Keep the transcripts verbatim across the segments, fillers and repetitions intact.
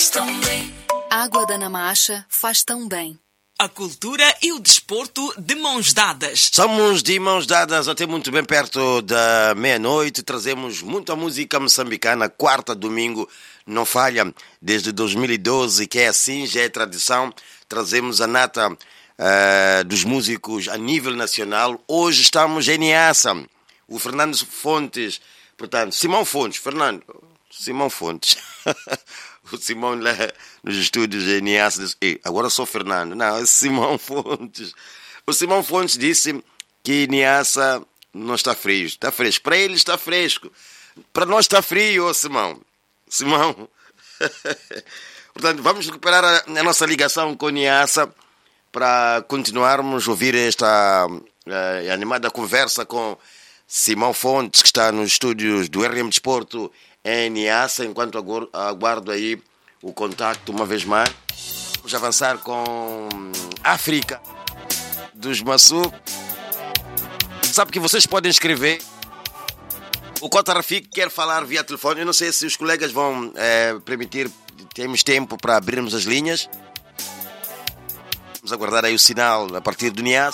Água da Namacha faz tão bem. A cultura e o desporto de mãos dadas. Somos de mãos dadas até muito bem perto da meia-noite. Trazemos muita música moçambicana, quarta, domingo, não falha. Desde dois mil e doze, que é assim, já é tradição. Trazemos a nata uh, dos músicos a nível nacional. Hoje estamos em Niassa. O Fernando Fontes, portanto, Simão Fontes, Fernando, Simão Fontes. O Simão lá nos estúdios de Niassa disse, Ei, agora sou Fernando. Não, é Simão Fontes. O Simão Fontes disse que Niassa não está frio. Está fresco. Para ele está fresco. Para nós está frio, oh, Simão. Simão. Portanto, vamos recuperar a, a nossa ligação com Niassa para continuarmos a ouvir esta uh, animada conversa com Simão Fontes, que está nos estúdios do R M Desporto em Niassa, enquanto aguardo aí o contacto uma vez mais. Vamos avançar com África dos Massu. Sabe que vocês podem escrever. O Cota Rafik quer falar via telefone. Eu não sei se os colegas vão é, permitir. Temos tempo para abrirmos as linhas. Vamos aguardar aí o sinal a partir do Niassa.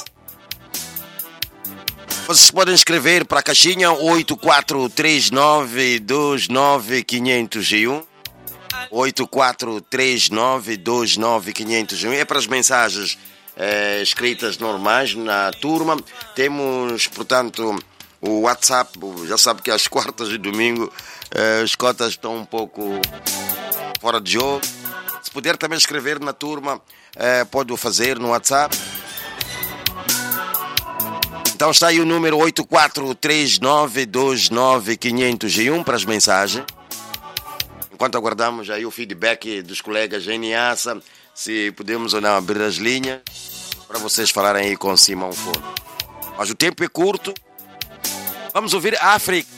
Vocês podem escrever para a caixinha oito quatro três nove dois nove cinco zero um. oito quatro três nove dois nove cinco zero um. É para as mensagens é, escritas normais na turma. Temos, portanto, o WhatsApp. Já sabe que às quartas e domingo é, as cotas estão um pouco fora de jogo. Se puder também escrever na turma, é, pode o fazer no WhatsApp. Então está aí o número oito quatro três nove dois nove cinco zero um para as mensagens. Enquanto aguardamos aí o feedback dos colegas em Niassa, se podemos ou não abrir as linhas para vocês falarem aí com Simão Fontes. Mas o tempo é curto. Vamos ouvir África